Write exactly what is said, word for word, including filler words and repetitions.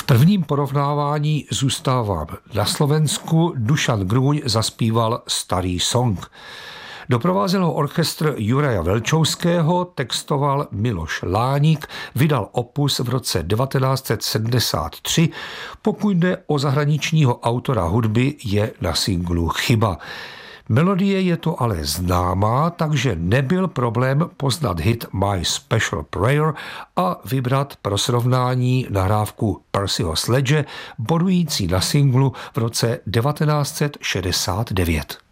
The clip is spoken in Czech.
prvním porovnávání zůstávám na Slovensku. Dušan Grůň zaspíval Starý song. Doprovázel ho orchestr Juraja Velčouského, textoval Miloš Láník, vydal opus v roce devatenáct set sedmdesát tři. Pokud jde o zahraničního autora hudby, je na singlu Chyba. Melodie je to ale známá, takže nebyl problém poznat hit My Special Prayer a vybrat pro srovnání nahrávku Percyho Sledge, bodující na singlu v roce devatenáct set šedesát devět.